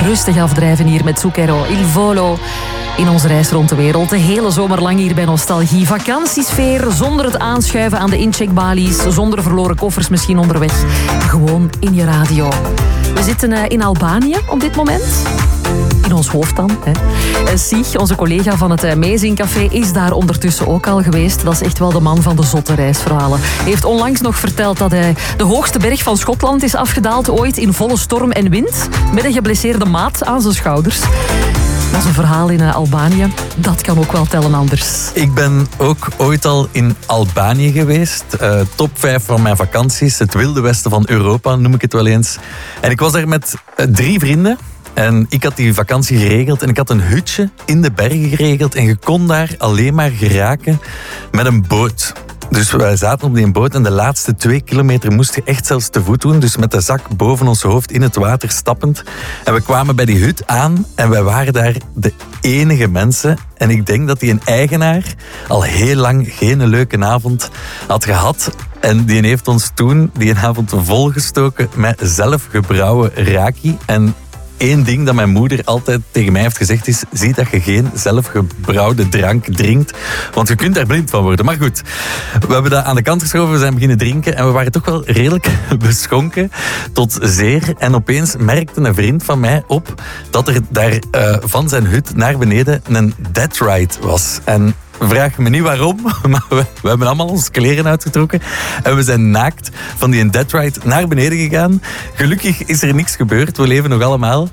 rustig afdrijven hier met Zucchero, Il Volo. In onze reis rond de wereld. De hele zomer lang hier bij Nostalgie. Vakantiesfeer, zonder het aanschuiven aan de incheckbalies. Zonder verloren koffers misschien onderweg. Gewoon in je radio. We zitten in Albanië op dit moment. In ons hoofd dan. Sieg, onze collega van het Amazing Café, is daar ondertussen ook al geweest. Dat is echt wel de man van de zotte reisverhalen. Hij heeft onlangs nog verteld dat hij de hoogste berg van Schotland is afgedaald ooit in volle storm en wind. Met een geblesseerde maat aan zijn schouders. Dat is een verhaal in Albanië. Dat kan ook wel tellen anders. Ik ben ook ooit al in Albanië geweest. Top 5 van mijn vakanties. Het wilde westen van Europa, noem ik het wel eens. En ik was daar met 3 vrienden. En ik had die vakantie geregeld en ik had een hutje in de bergen geregeld. En je kon daar alleen maar geraken met een boot. Dus wij zaten op die boot en de laatste 2 kilometer moest je echt zelfs te voet doen. Dus met de zak boven ons hoofd in het water stappend. En we kwamen bij die hut aan en wij waren daar de enige mensen. En ik denk dat die een eigenaar al heel lang geen leuke avond had gehad. En die heeft ons toen die avond volgestoken met zelfgebrouwen raki. En Eén ding dat mijn moeder altijd tegen mij heeft gezegd is: zie dat je geen zelfgebrouwde drank drinkt, want je kunt daar blind van worden. Maar goed, we hebben dat aan de kant geschoven, we zijn beginnen drinken en we waren toch wel redelijk beschonken tot zeer. En opeens merkte een vriend van mij op dat er daar van zijn hut naar beneden een dead ride was. En vraag me niet waarom, maar we hebben allemaal onze kleren uitgetrokken en we zijn naakt van die dead ride naar beneden gegaan. Gelukkig is er niks gebeurd, we leven nog allemaal.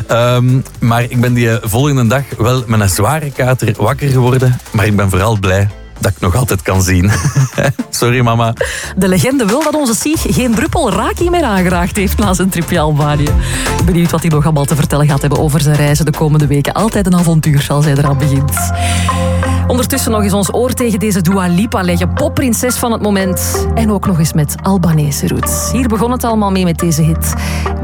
Maar ik ben die volgende dag wel met een zware kater wakker geworden, maar ik ben vooral blij dat ik nog altijd kan zien. Sorry, mama. De legende wil dat onze Sieg geen druppel raki meer aangeraakt heeft na zijn tripje Albanië. Benieuwd wat hij nog allemaal te vertellen gaat hebben over zijn reizen de komende weken. Altijd een avontuur als hij eraan begint. Ondertussen nog eens ons oor tegen deze Dua Lipa leggen. Popprinses van het moment. En ook nog eens met Albanese roots. Hier begon het allemaal mee met deze hit.